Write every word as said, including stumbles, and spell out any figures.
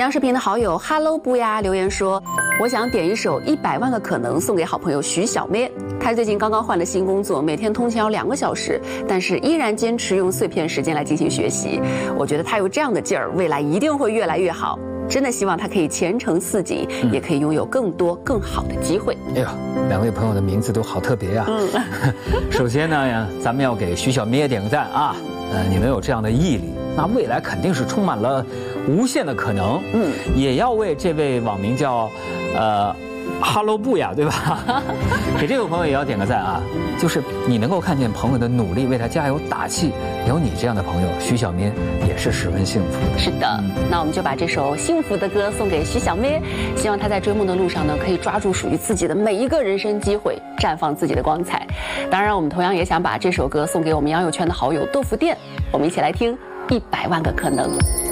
央视频的好友 Hello 不呀留言说，我想点一首《一百万个可能》送给好朋友徐小咩。他最近刚刚换了新工作，每天通勤要两个小时，但是依然坚持用碎片时间来进行学习。我觉得他有这样的劲儿，未来一定会越来越好。真的希望他可以前程似锦，嗯、也可以拥有更多更好的机会。 哎呦，两位朋友的名字都好特别啊！嗯，首先呢，咱们要给徐小咩点个赞啊！呃，你能有这样的毅力，那未来肯定是充满了无限的可能。嗯，也要为这位网名叫呃哈喽不呀，对吧？给这位朋友也要点个赞啊！就是你能够看见朋友的努力，为他加油打气，有你这样的朋友，徐小咩也是十分幸福。 是的，嗯、那我们就把这首幸福的歌送给徐小咩，希望他在追梦的路上呢，可以抓住属于自己的每一个人生机会，绽放自己的光彩。当然，我们同样也想把这首歌送给我们杨友圈的好友豆腐店，我们一起来听《一百万个可能》。